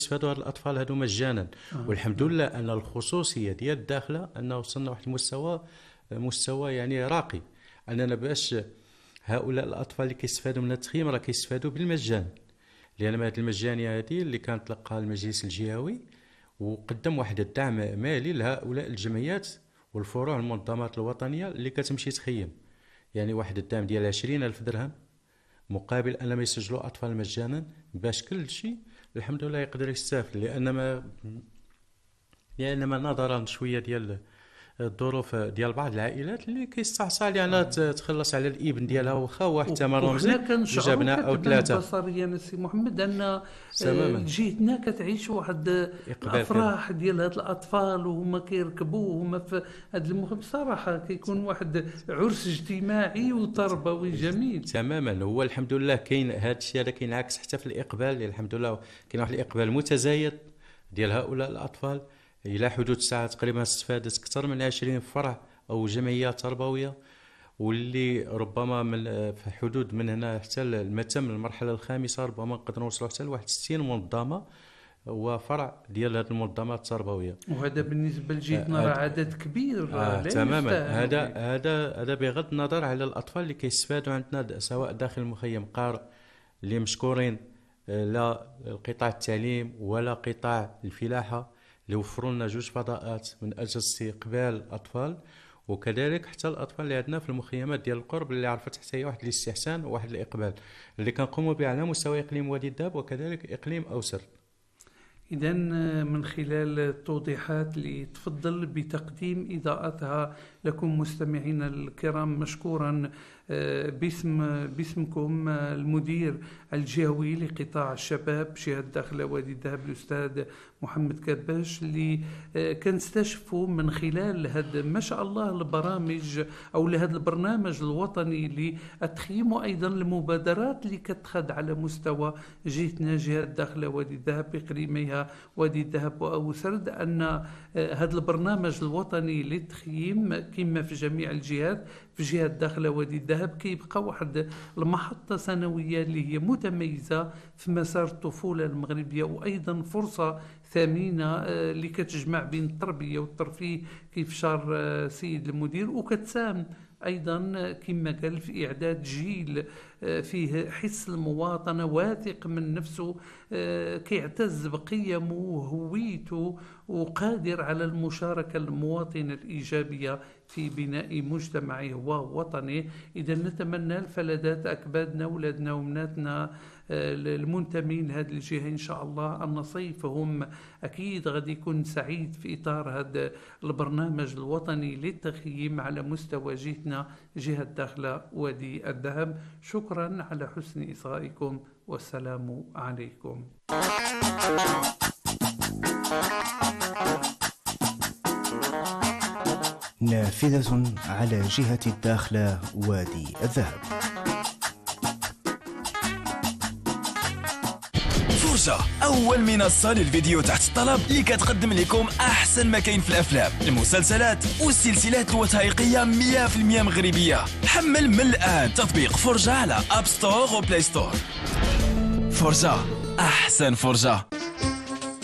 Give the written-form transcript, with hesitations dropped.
يستفادوا هاد الاطفال هادو مجانا. والحمد لله ان الخصوصيه ديال الداخله انه وصلنا واحد مستوى يعني راقي، اننا باش هؤلاء الاطفال اللي كيستفادوا من التخييم راه كيستفادوا بالمجان، لان هذه المجانيه هذه اللي كانت تلقاها المجلس الجهوي وقدم واحد الدعم مالي لهؤلاء الجمعيات والفروع المنظمات الوطنيه اللي كتمشي تخيم، يعني واحد الدعم ديال 20,000 درهم مقابل انما يسجلوا اطفال مجانا باش كل شيء الحمد لله يقدر يستافد. لان ما نظرا شويه ديال الظروف ديال بعض العائلات اللي كيستعصى على تخلص على الابن ديالها واخا هو حتى ما رمزي جوج ابناء او ثلاثه. بصريا السي محمد ان تماما جهتنا كتعيش واحد الافراح ديال هاد الاطفال وهما كيركبوا وهما في هاد بصراحه كيكون واحد عرس اجتماعي وتربوي جميل. تماما. هو الحمد لله كاين هذا الشيء هذا كينعكس حتى في الاقبال، الحمد لله كاين واحد الاقبال متزايد ديال هؤلاء الاطفال الى حدود ساعه تقريبا استفادت اكثر من 20 فرع او جمعيات تربويه، واللي ربما في حدود من هنا حتى المتم المرحله الخامسه ربما نقدروا نوصلوا حتى ل 61 منظمه وفرع ديال هذه المنظمات التربويه. وهذا بالنسبه لجهتنا راه عدد كبير. تماما. هذا بغض النظر على الاطفال اللي كيستفادوا عندنا سواء داخل المخيم قار اللي مشكورين، لا القطاع التعليم ولا قطاع الفلاحه اللي وفروا لنا 2 فضاءات من اجل استقبال الاطفال، وكذلك حتى الاطفال اللي عندنا في المخيمات ديال القرب اللي عرفت حتى هي واحد الاستحسان وواحد الاقبال اللي كنقوموا به على مستوى اقليم وادي الدهب وكذلك اقليم اوسر. إذا من خلال التوضيحات اللي تفضل بتقديم إضاءتها لكم مستمعينا الكرام، مشكورا باسمكم المدير الجهوي لقطاع الشباب جهة داخلة وادي الدهب الأستاذ محمد كرباش، اللي كنستشفوا من خلال هذا ما شاء الله البرامج أو لهذا البرنامج الوطني للتخييم وأيضا المبادرات اللي كتخذ على مستوى جهتنا جهة داخلة وادي الدهب بإقليميها وادي الدهب وأوسرد، أن هذا البرنامج الوطني للتخييم كما في جميع الجهات في جهة داخلة وادي الدهب كيبقى واحد المحطة سنوية اللي هي متميزة في مسار الطفولة المغربية، وأيضا فرصة ثمينة اللي كتجمع بين التربية والترفيه كيف شار سيد المدير، وكتساهم أيضا كما قال في إعداد جيل فيه حس المواطنة واثق من نفسه كيعتز بقيمه وهويته وقادر على المشاركة المواطنة الإيجابية في بناء مجتمعه ووطنه. إذا نتمنى الفلذات أكبادنا ولادنا وبناتنا المنتمين لهذه الجهة إن شاء الله أن صيفهم أكيد غادي يكون سعيد في إطار هذا البرنامج الوطني للتخييم على مستوى جهتنا جهة داخلة وادي الدهب. شكرا على حسن إصغائكم والسلام عليكم. نافذة على جهة الداخلة وادي الذهب. فرجة أول منصة للفيديو تحت الطلب اللي كتقدم لكم أحسن ما كاين في الأفلام المسلسلات والسلسلات الوثائقية 100% مغربية. حمل من الآن تطبيق فرجة على أب ستور وبلاي ستور. فرجة أحسن فرجة.